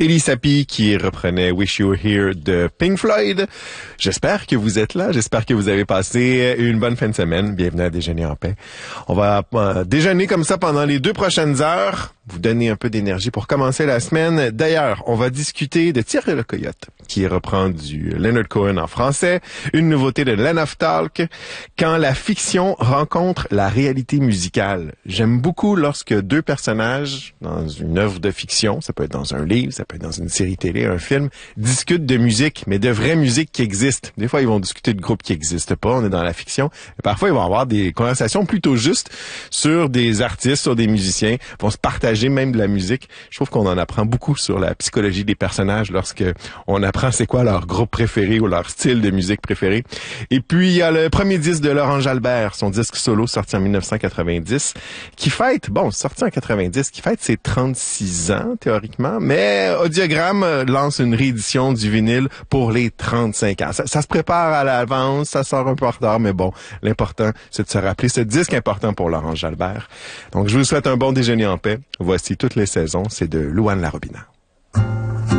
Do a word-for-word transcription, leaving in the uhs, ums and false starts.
Elie Sapi qui reprenait Wish You Were Here de Pink Floyd. J'espère que vous êtes là. J'espère que vous avez passé une bonne fin de semaine. Bienvenue à Déjeuner en paix. On va euh, déjeuner comme ça pendant les deux prochaines heures. Vous donner un peu d'énergie pour commencer la semaine. D'ailleurs, on va discuter de Thierry le Coyote, qui reprend du Leonard Cohen en français, une nouveauté de Land of Talk, quand la fiction rencontre la réalité musicale. J'aime beaucoup lorsque deux personnages, dans une œuvre de fiction, ça peut être dans un livre, ça peut être dans une série télé, un film, discutent de musique, mais de vraie musique qui existe. Des fois, ils vont discuter de groupes qui n'existent pas, on est dans la fiction. Et parfois, ils vont avoir des conversations plutôt justes sur des artistes, sur des musiciens, ils vont se partager même de la musique. Je trouve qu'on en apprend beaucoup sur la psychologie des personnages lorsque on apprend c'est quoi leur groupe préféré ou leur style de musique préféré. Et puis, il y a le premier disque de Laurent Jalbert, son disque solo sorti en dix-neuf cent quatre-vingt-dix, qui fête, bon, sorti en quatre-vingt-dix, qui fête ses trente-six ans, théoriquement, mais Audiogramme lance une réédition du vinyle pour les trente-cinq ans. Ça, ça se prépare à l'avance, ça sort un peu en retard, mais bon, l'important, c'est de se rappeler ce disque important pour Laurent Jalbert. Donc, je vous souhaite un bon déjeuner en paix. Voici toutes les saisons, c'est de Louane Larobina.